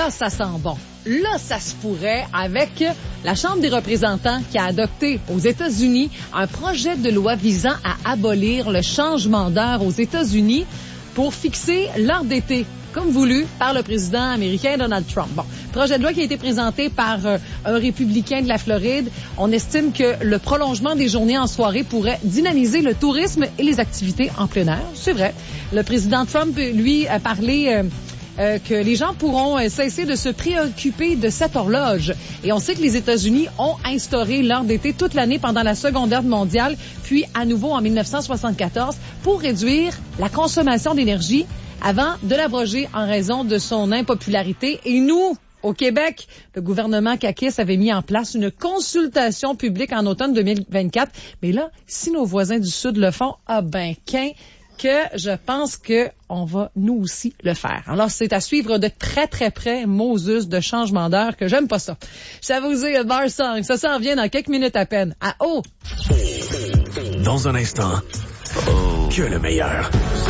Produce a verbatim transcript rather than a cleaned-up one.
là, ça sent bon. Là, ça se pourrait avec la Chambre des représentants qui a adopté aux États-Unis un projet de loi visant à abolir le changement d'heure aux États-Unis pour fixer l'heure d'été, comme voulu par le président américain Donald Trump. Bon, projet de loi qui a été présenté par euh, un républicain de la Floride. On estime que le prolongement des journées en soirée pourrait dynamiser le tourisme et les activités en plein air. C'est vrai. Le président Trump, lui, a parlé... Euh, Euh, que les gens pourront euh, cesser de se préoccuper de cette horloge. Et on sait que les États-Unis ont instauré l'heure d'été toute l'année pendant la Seconde Guerre mondiale, puis à nouveau en dix-neuf cent soixante-quatorze pour réduire la consommation d'énergie avant de l'abroger en raison de son impopularité. Et nous, au Québec, le gouvernement caquiste avait mis en place une consultation publique en automne deux mille vingt-quatre. Mais là, si nos voisins du Sud le font, ah ben, qu'un... que je pense que on va nous aussi le faire. Alors, c'est à suivre de très, très près, Moses, de changement d'heure, que j'aime pas ça. Je vous dire, Bar Song, ça s'en vient dans quelques minutes à peine. À oh! Dans un instant, oh. que le meilleur.